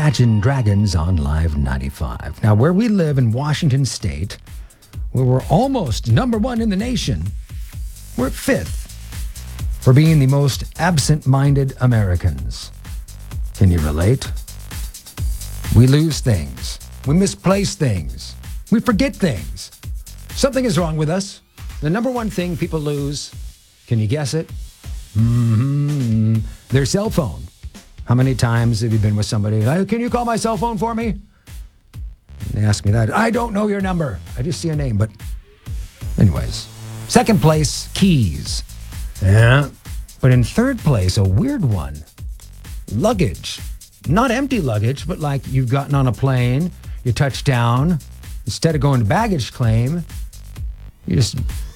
Imagine Dragons on Live 95. Now, where we live in Washington State, where we're almost number one in the nation, we're fifth for being the most absent-minded Americans. Can you relate? We lose things. We misplace things. We forget things. Something is wrong with us. The number one thing people lose, can you guess it? Their cell phone. How many times have you been with somebody, hey, can you call my cell phone for me? And they ask me that. I don't know your number. I just see a name, but anyways. Second place, keys. Yeah. But in third place, a weird one, luggage. Not empty luggage, but like you've gotten on a plane, you touch down, instead of going to baggage claim, you just